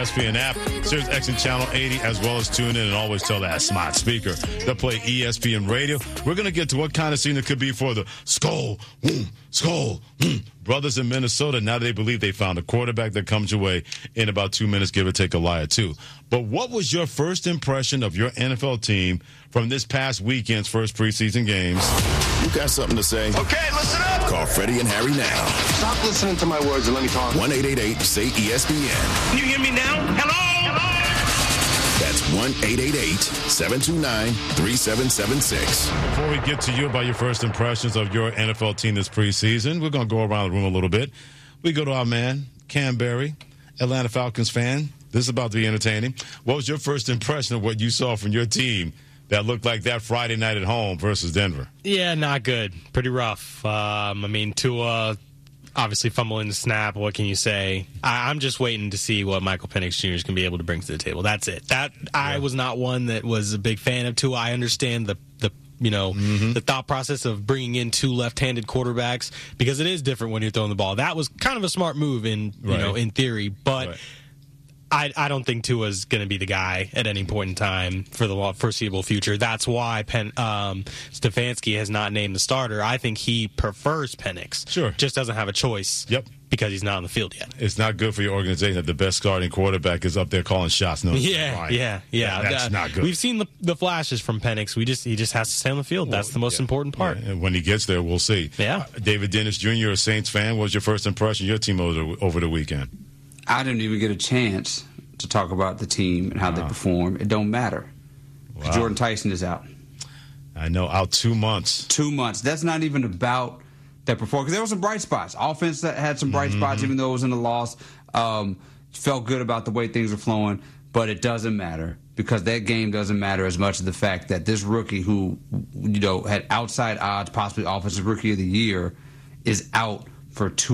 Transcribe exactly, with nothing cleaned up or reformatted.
E S P N app, Sirius X M Channel eighty, as well as tune in and always tell that smart speaker to play E S P N Radio. We're going to get to what kind of scene it could be for the Skull, mm, Skull, mm, brothers in Minnesota. Now they believe they found a quarterback that comes your way in about two minutes, give or take a lie or two. But what was your first impression of your N F L team from this past weekend's first preseason games? You got something to say? Okay, listen up. Call Freddie and Harry now. Stop listening to my words and let me talk. one eight eight eight say E S P N. Can you hear me now? Hello? Hello? That's one eight eight eight seven two nine three seven seven six. Before we get to you about your first impressions of your N F L team this preseason, we're going to go around the room a little bit. We go to our man, Cam Berry, Atlanta Falcons fan. This is about to be entertaining. What was your first impression of what you saw from your team that looked like that Friday night at home versus Denver? Yeah, not good. Pretty rough. Um, I mean, Tua obviously fumbling the snap. What can you say? I, I'm just waiting to see what Michael Penix Junior is going to be able to bring to the table. That's it. That yeah. I was not one that was a big fan of Tua. I understand the the you know mm-hmm. the thought process of bringing in two left-handed quarterbacks because it is different when you're throwing the ball. That was kind of a smart move in you right. know in theory, but. Right. I, I don't think Tua's going to be the guy at any point in time for the foreseeable future. That's why Pen, um, Stefanski has not named the starter. I think he prefers Penix. Sure. Just doesn't have a choice. Yep. Because he's not on the field yet. It's not good for your organization that the best starting quarterback is up there calling shots. No, yeah, right. yeah, yeah. That's uh, not good. We've seen the, the flashes from Penix. We just he just has to stay on the field. Well, That's the most yeah, important part. Yeah. And when he gets there, we'll see. Yeah. Uh, David Dennis Junior, a Saints fan, what was your first impression of your team over the, over the weekend? I didn't even get a chance to talk about the team and how wow. they perform. It don't matter. Wow. Jordan Tyson is out. I know, out two months. Two months. That's not even about their performance. Because there were some bright spots. Offense that had some bright mm-hmm. spots, even though it was in a loss. Um, felt good about the way things were flowing. But it doesn't matter because that game doesn't matter as much as the fact that this rookie who, you know, had outside odds, possibly offensive rookie of the year, is out for two